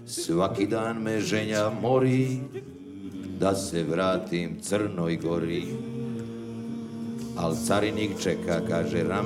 Svaki dan me ženja mori, da se vratim Crnoj Gori. Al carinik čeka, kaže